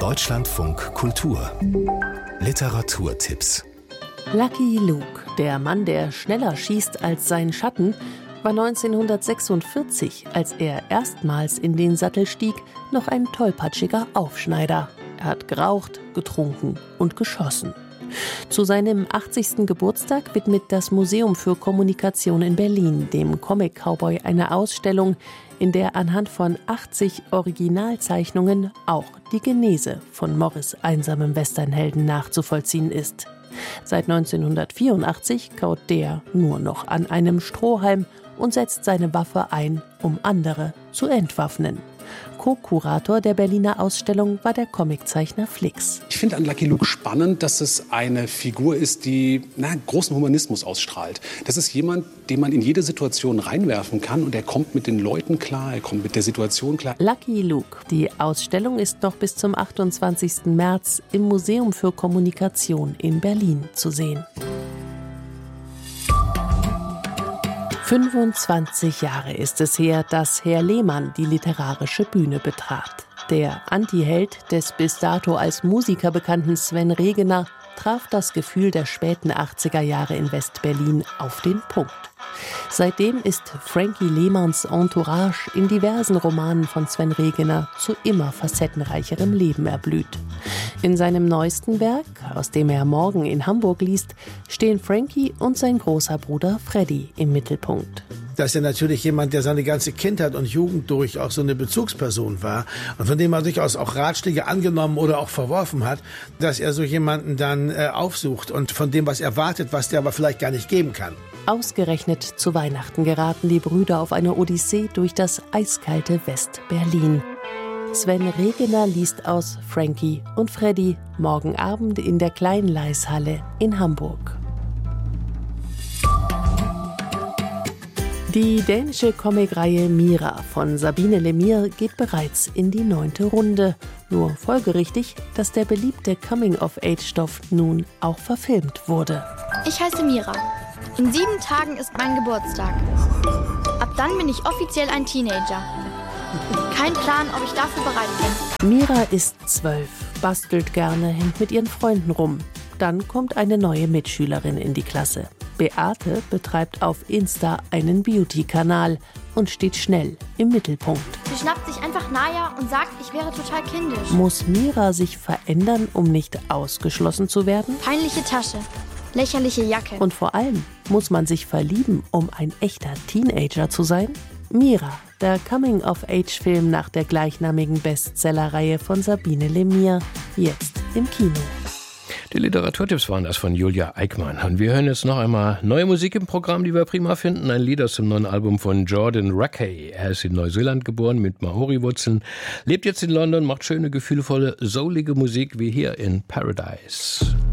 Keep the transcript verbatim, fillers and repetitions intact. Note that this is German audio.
Deutschlandfunk Kultur Literaturtipps. Lucky Luke, der Mann, der schneller schießt als sein Schatten, war neunzehnhundertsechsundvierzig, als er erstmals in den Sattel stieg, noch ein tollpatschiger Aufschneider. Er hat geraucht, getrunken und geschossen. Zu seinem achtzigsten Geburtstag widmet das Museum für Kommunikation in Berlin dem Comic-Cowboy eine Ausstellung, in der anhand von achtzig Originalzeichnungen auch die Genese von Morris' einsamem Westernhelden nachzuvollziehen ist. Seit neunzehnhundertvierundachtzig kaut der nur noch an einem Strohhalm und setzt seine Waffe ein, um andere zu entwaffnen. Co-Kurator der Berliner Ausstellung war der Comiczeichner Flix. Ich finde an Lucky Luke spannend, dass es eine Figur ist, die na, großen Humanismus ausstrahlt. Das ist jemand, den man in jede Situation reinwerfen kann und er kommt mit den Leuten klar, er kommt mit der Situation klar. Lucky Luke. Die Ausstellung ist noch bis zum achtundzwanzigsten März im Museum für Kommunikation in Berlin zu sehen. fünfundzwanzig Jahre ist es her, dass Herr Lehmann die literarische Bühne betrat. Der Antiheld des bis dato als Musiker bekannten Sven Regener traf das Gefühl der späten achtziger Jahre in West-Berlin auf den Punkt. Seitdem ist Frankie Lehmanns Entourage in diversen Romanen von Sven Regener zu immer facettenreicherem Leben erblüht. In seinem neuesten Werk, aus dem er morgen in Hamburg liest, stehen Frankie und sein großer Bruder Freddy im Mittelpunkt. Dass er natürlich jemand, der seine ganze Kindheit und Jugend durch auch so eine Bezugsperson war und von dem er durchaus auch Ratschläge angenommen oder auch verworfen hat, dass er so jemanden dann äh, aufsucht und von dem was erwartet, was der aber vielleicht gar nicht geben kann. Ausgerechnet zu Weihnachten geraten die Brüder auf eine Odyssee durch das eiskalte West-Berlin. Sven Regener liest aus Frankie und Freddy morgen Abend in der Kleinleishalle in Hamburg. Die dänische Comicreihe Mira von Sabine Lemire geht bereits in die neunte Runde. Nur folgerichtig, dass der beliebte Coming-of-Age-Stoff nun auch verfilmt wurde. Ich heiße Mira. In sieben Tagen ist mein Geburtstag. Ab dann bin ich offiziell ein Teenager. Kein Plan, ob ich dafür bereit bin. Mira ist zwölf, bastelt gerne, hängt mit ihren Freunden rum. Dann kommt eine neue Mitschülerin in die Klasse. Beate betreibt auf Insta einen Beauty-Kanal und steht schnell im Mittelpunkt. Sie schnappt sich einfach Naya und sagt, ich wäre total kindisch. Muss Mira sich verändern, um nicht ausgeschlossen zu werden? Peinliche Tasche, lächerliche Jacke. Und vor allem, muss man sich verlieben, um ein echter Teenager zu sein? Mira, der Coming-of-Age-Film nach der gleichnamigen Bestsellerreihe von Sabine Lemire, jetzt im Kino. Die Literaturtipps waren das von Julia Eickmann. Und wir hören jetzt noch einmal neue Musik im Programm, die wir prima finden. Ein Lied aus dem neuen Album von Jordan Rakei. Er ist in Neuseeland geboren mit Maori-Wurzeln, lebt jetzt in London, macht schöne, gefühlvolle, soulige Musik wie hier in Paradise.